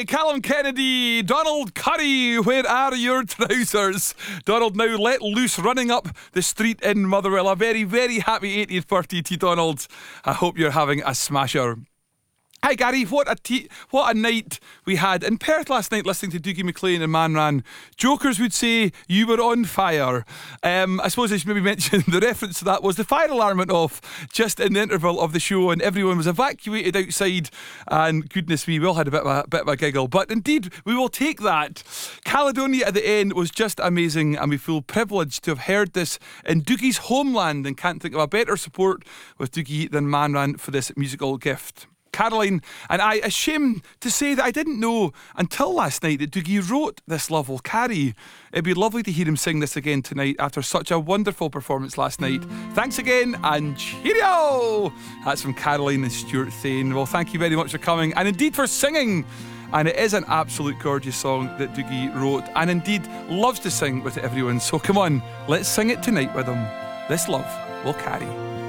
Callum Kennedy, Donald Curry, where are your trousers? Donald now let loose running up the street in Motherwell. A very, very happy 80th birthday to Donald. I hope you're having a smasher. Hi Gary, what a night we had in Perth last night listening to Dougie MacLean and Man Ran. Jokers would say you were on fire. I suppose I should maybe mention the reference to that was the fire alarm went off just in the interval of the show and everyone was evacuated outside, and goodness me, we all had a bit of a giggle. But indeed, we will take that. Caledonia at the end was just amazing, and we feel privileged to have heard this in Dougie's homeland and can't think of a better support with Dougie than Man Ran for this musical gift. Caroline and I, ashamed to say that I didn't know until last night that Dougie wrote this Love Will Carry. It'd be lovely to hear him sing this again tonight after such a wonderful performance last night. Thanks again and cheerio! That's from Caroline and Stuart Thane. Well, thank you very much for coming and indeed for singing. And it is an absolute gorgeous song that Dougie wrote and indeed loves to sing with everyone. So come on, let's sing it tonight with him. This Love Will Carry.